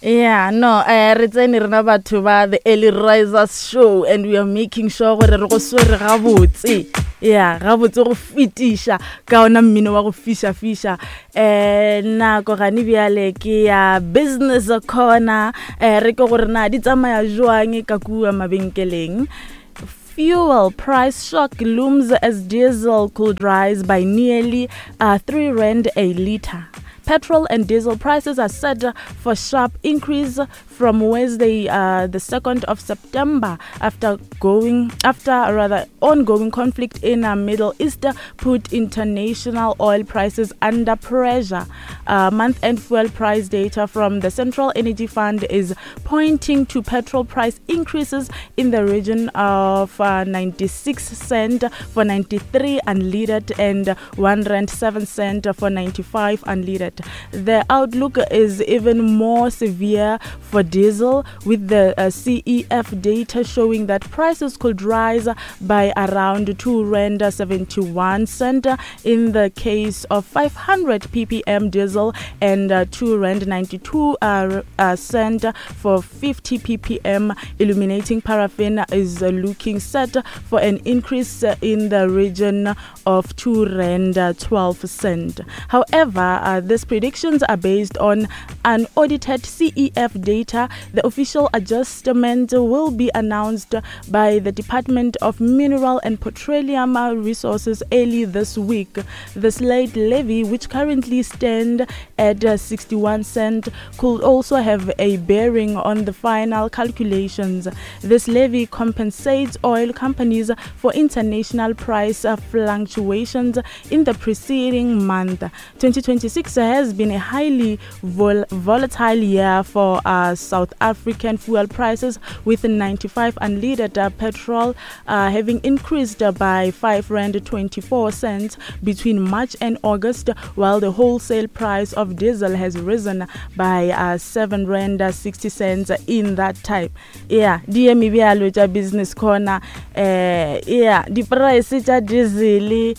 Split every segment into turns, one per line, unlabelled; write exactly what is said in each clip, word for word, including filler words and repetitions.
Yeah, no, uh, re tsene rena batho ba the Early Risers show, and we are making sure gore re go swere gabotse. Yeah, gabotse go fitisha ka ona mmino wa go fisha fisha. Eh na go gani biale ke ya business corner, eh re go gore na di tsamaya jwang ka kua mabenkeleng. Fuel price shock looms as diesel could rise by nearly uh, three rand a litre. Petrol and diesel prices are set for sharp increase from Wednesday, uh, the second of September, after going after rather ongoing conflict in the Middle East put international oil prices under pressure. Uh, month-end fuel price data from the Central Energy Fund is pointing to petrol price increases in the region of uh, ninety-six cent for ninety-three unleaded and one rand seven cent for ninety-five unleaded. The outlook is even more severe for diesel, with the uh, C E F data showing that prices could rise by around two rand seventy-one cent in the case of five hundred p p m diesel and uh, two rand ninety-two uh, uh, cent for fifty p p m. Illuminating paraffin is uh, looking set for an increase uh, in the region of two rand twelve cent. However, uh, this predictions are based on unaudited C E F data. The official adjustment will be announced by the Department of Mineral and Petroleum Resources early this week. The slate levy, which currently stands at uh, sixty-one cent, could also have a bearing on the final calculations. This levy compensates oil companies for international price uh, fluctuations in the preceding month. twenty twenty-six has been a highly vol- volatile year for uh, South African fuel prices, with ninety-five unleaded uh, petrol uh, having increased uh, by five rand twenty-four cents between March and August, while the wholesale price of diesel has risen by uh, seven rand sixty cents in that time. Yeah, D M E business corner. Uh, yeah, the price of diesel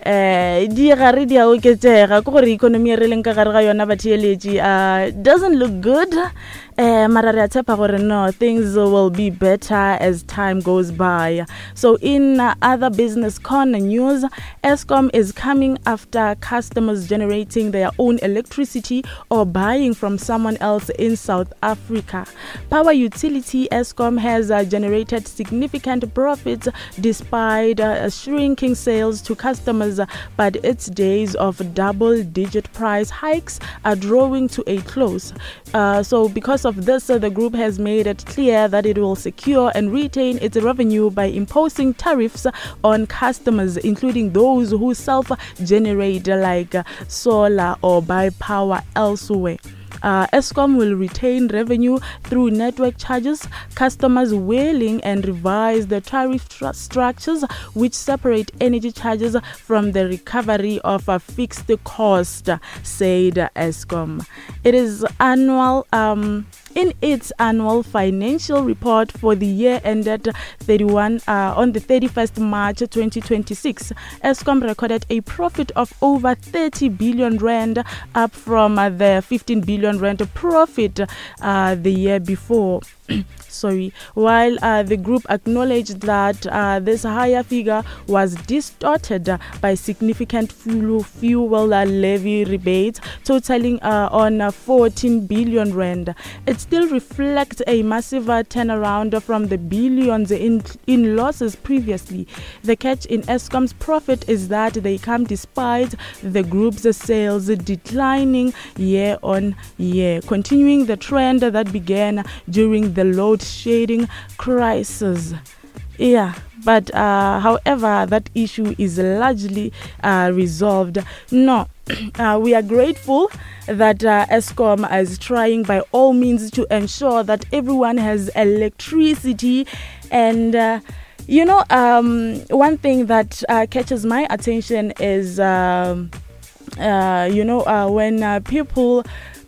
eh di gare di a oketsega go gore economy re leng ka gare ga yona batheeletši uh doesn't look good. Eh marare a tshepa gore no, things will be better as time goes by. So in uh, other business corner news, Eskom is coming after customers generating their own electricity or buying from someone else in South Africa. Power utility Eskom has uh, generated significant profits despite uh, shrinking sales to customers, but its days of double-digit price hikes are drawing to a close. Uh, so because of this, uh, the group has made it clear that it will secure and retain its revenue by imposing tariffs on customers, including those who self-generate like uh, solar or buy power elsewhere. Uh, Eskom will retain revenue through network charges, customers wailing and revise the tariff tr- structures which separate energy charges from the recovery of a fixed cost, said Eskom. It is annual um In its annual financial report for the year ended thirty-one uh, on the thirty-first of March twenty twenty-six, Eskom recorded a profit of over thirty billion rand, up from uh, the fifteen billion rand profit uh, the year before. Sorry, while uh, the group acknowledged that uh, this higher figure was distorted uh, by significant fuel, fuel levy rebates totaling uh, on uh, fourteen billion rand. It still reflects a massive uh, turnaround from the billions in, in losses previously. The catch in Eskom's profit is that they come despite the group's sales declining year on year, continuing the trend that began during the load shading crisis. Yeah, but uh, however, that issue is largely uh, resolved. No, uh, we are grateful that uh, Eskom is trying by all means to ensure that everyone has electricity. And uh, you know, um, one thing that uh, catches my attention is, um, uh, you know, uh, when uh, people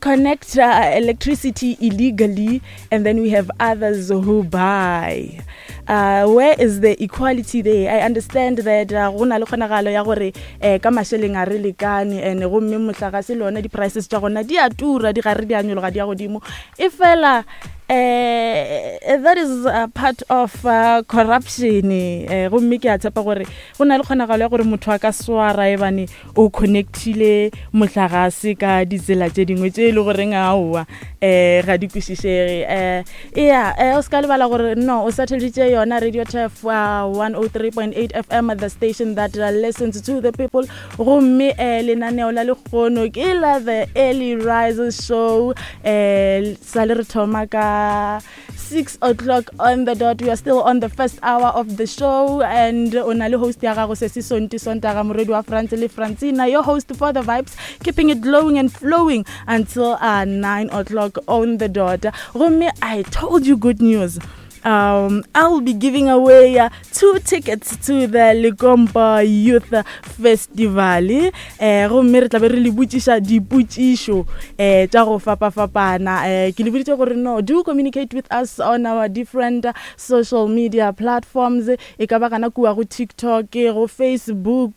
connect uh, electricity illegally, and then we have others who buy. Uh, where is the equality there? I understand that go na le kgonagalo ya gore eh ka masheleng a re lekane and go mme motlakase le ona di prices tsa gona di a tura di gare di a nyologa di a godimo ifela Uh, that is a part of uh, corruption eh go mme ke a tshepa gore go na le kgonagalo ya gore motho a ka swara e bane o connectile motlagase ka ditsela tse dingwe tse le gore nga oa eh ga di kwishisege eh yeah eh o ska le bala gore no o satellite yona Radio Tef uh, one oh three point eight F M, the station that uh, listens to the people. Go mme eh lenaneo la le gono ke la the Early Risers Show eh sa le re thoma ka six o'clock on the dot. We are still on the first hour of the show, and onale host ya gago se se sonti sontaga moredi wa France le Francina, your host for the vibes, keeping it glowing and flowing until uh, nine o'clock on the dot. Rome, I told you good news. Um, I'll be giving away uh, two tickets to the Legompa Youth Festival. Eh, go mme re tla be re le butsisha diputšisho eh tsa go fapa fapana. Eh, ke le boditse gore no, do communicate with us on our different uh, social media platforms. E ka ba kana kua go TikTok, go Facebook,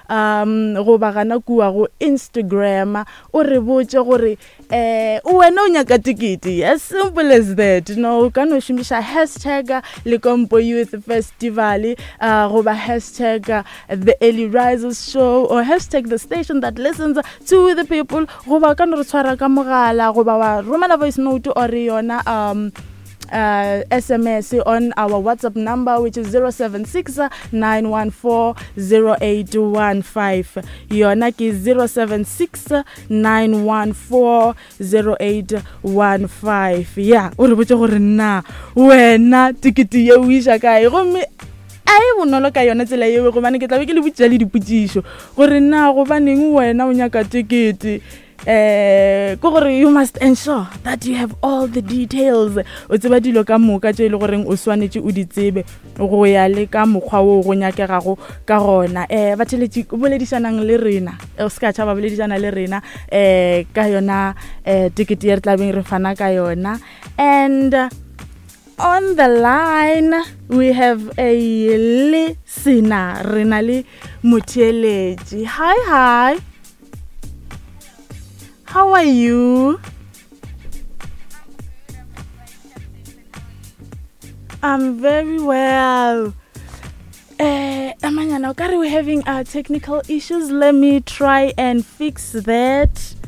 um go ba kana kua go Instagram. O re botse gore eh o wena o nyaka tikiti. As simple as that. No, kana shumisha hashtag Legompa Youth Festival, uh, go ba hashtag uh, the Early Risers Show, or hashtag the station that listens to the people. Go ba kana re tshwara ka mogala, go ba wa romela voice note or yona um Uh, S M S on our WhatsApp number, which is zero seven six nine one four zero eight one five. Yona ki zero seven six nine one four zero eight one five. Yeah, o re botse gore na wena tikiti ye o isha kae go me ai bonolo ka yona tsela ye go bana ke tla be ke le botsa le diputšisho gore na go baneng wena o nyaka tikiti. Eh go gore you must ensure that you have all the details o tseba dilo ka moka tse le goreng o swanetse o di tsebe go ya le ka mokgwa o go nyakega go ka gona. Eh ba tšheletse boledisanang le rena o ska tša ba boledisana le rena eh ka yona eh ticket ye re tla beng re fana ka yona. And uh, on the line we have a listener rena le motheletši. Hi hi, how are you? I'm very well. Uh, Amanyana, we're having uh, technical issues. Let me try and fix that.